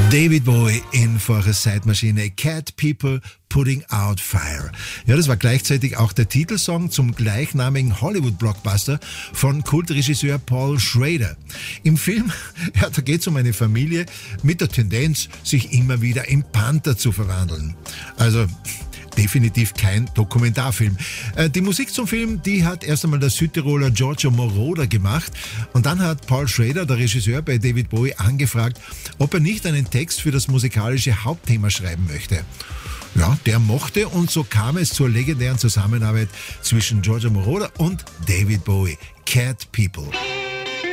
David Bowie in Vorher Zeitmaschine, Cat People Putting Out Fire. Ja, das war gleichzeitig auch der Titelsong zum gleichnamigen Hollywood-Blockbuster von Kultregisseur Paul Schrader. Im Film, ja, da geht es um eine Familie mit der Tendenz, sich immer wieder in Panther zu verwandeln. Also definitiv kein Dokumentarfilm. Die Musik zum Film, die hat erst einmal der Südtiroler Giorgio Moroder gemacht und dann hat Paul Schrader, der Regisseur, bei David Bowie angefragt, ob er nicht einen Text für das musikalische Hauptthema schreiben möchte. Ja, der mochte und so kam es zur legendären Zusammenarbeit zwischen Giorgio Moroder und David Bowie. Cat People.